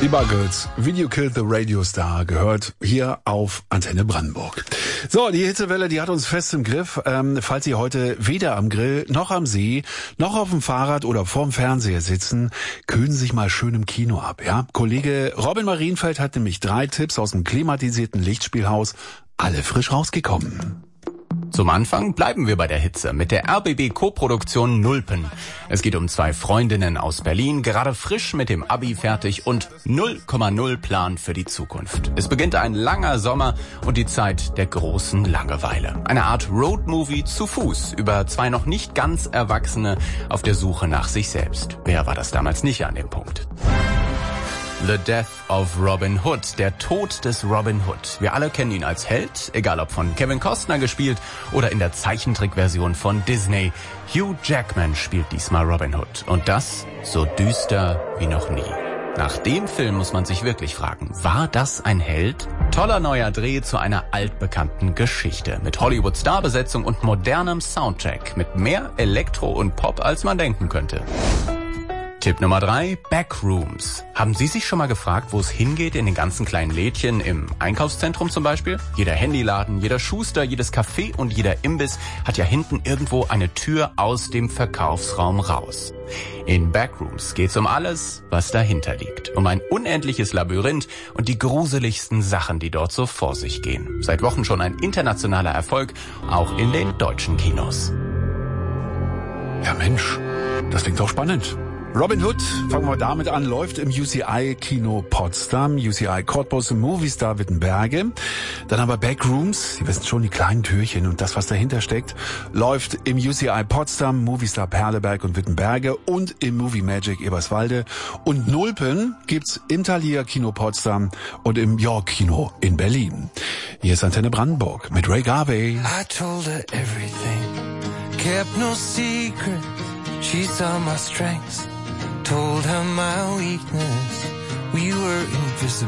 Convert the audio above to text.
Die Buggles, Video Killed the Radio Star, gehört hier auf Antenne Brandenburg. So, die Hitzewelle, die hat uns fest im Griff. Falls Sie heute weder am Grill, noch am See, noch auf dem Fahrrad oder vorm Fernseher sitzen, kühlen Sie sich mal schön im Kino ab, ja? Kollege Robin Marienfeld hat nämlich 3 Tipps aus dem klimatisierten Lichtspielhaus, alle frisch rausgekommen. Zum Anfang bleiben wir bei der Hitze mit der RBB-Koproduktion Nulpen. Es geht um 2 Freundinnen aus Berlin, gerade frisch mit dem Abi fertig und 0,0 Plan für die Zukunft. Es beginnt ein langer Sommer und die Zeit der großen Langeweile. Eine Art Roadmovie zu Fuß über 2 noch nicht ganz Erwachsene auf der Suche nach sich selbst. Wer war das damals nicht an dem Punkt? The Death of Robin Hood, der Tod des Robin Hood. Wir alle kennen ihn als Held, egal ob von Kevin Costner gespielt oder in der Zeichentrickversion von Disney. Hugh Jackman spielt diesmal Robin Hood und das so düster wie noch nie. Nach dem Film muss man sich wirklich fragen, war das ein Held? Toller neuer Dreh zu einer altbekannten Geschichte mit Hollywood-Starbesetzung und modernem Soundtrack mit mehr Elektro und Pop, als man denken könnte. Tipp Nummer 3, Backrooms. Haben Sie sich schon mal gefragt, wo es hingeht in den ganzen kleinen Lädchen, im Einkaufszentrum zum Beispiel? Jeder Handyladen, jeder Schuster, jedes Café und jeder Imbiss hat ja hinten irgendwo eine Tür aus dem Verkaufsraum raus. In Backrooms geht's um alles, was dahinter liegt. Um ein unendliches Labyrinth und die gruseligsten Sachen, die dort so vor sich gehen. Seit Wochen schon ein internationaler Erfolg, auch in den deutschen Kinos. Ja Mensch, das klingt doch spannend. Robin Hood, fangen wir damit an, läuft im UCI Kino Potsdam, UCI Cottbus im Movistar Wittenberge. Dann haben wir Backrooms, Sie wissen schon, die kleinen Türchen und das, was dahinter steckt, läuft im UCI Potsdam, Movistar Perleberg und Wittenberge und im Movie Magic Eberswalde. Und Nulpen gibt's im Thalia Kino Potsdam und im York Kino in Berlin. Hier ist Antenne Brandenburg mit Ray Garvey. I told her everything, kept no secret, she saw my strengths. Told her my weakness, we were invisible.